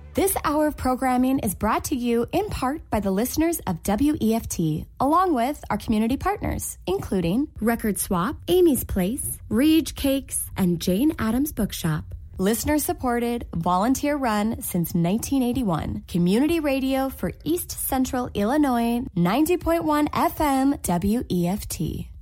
This hour of programming is brought to you in part by the listeners of WEFT, along with our community partners, including Record Swap, Amy's Place, Rage Cakes, and Jane Addams Bookshop. Listener-supported, volunteer-run since 1981. Community radio for East Central Illinois, 90.1 FM WEFT.